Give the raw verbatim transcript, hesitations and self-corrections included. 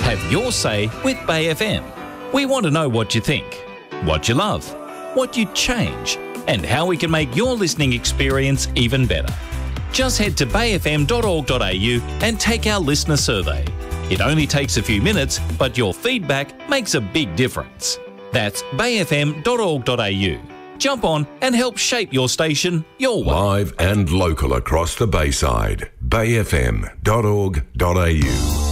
Have your say with Bay F M. We want to know what you think, what you love, what you'd change, and how we can make your listening experience even better. Just head to bay f m dot org dot a u and take our listener survey. It only takes a few minutes, but your feedback makes a big difference. That's bay f m dot org dot a u. Jump on and help shape your station your way. Live and local across the Bayside. bay f m dot org dot a u.